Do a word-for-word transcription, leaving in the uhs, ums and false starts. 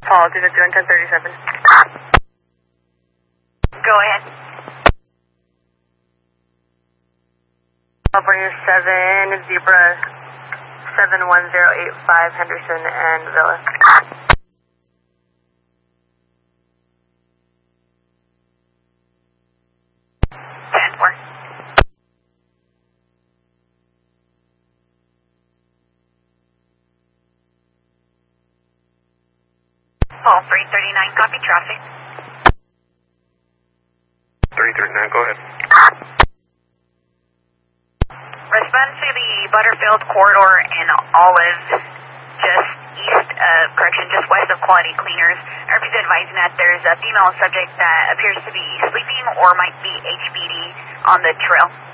Paul, two fifty-one, ten thirty-seven. Go ahead. California seven, Zebra seven one zero eight five, Henderson and Villa. ten four. Paul three thirty-nine, copy traffic. three thirty-nine, go ahead. Respond to the Butterfield corridor in Olive, just east of, correction, just west of Quality Cleaners. R P is advising that there's a female subject that appears to be sleeping or might be H B D on the trail.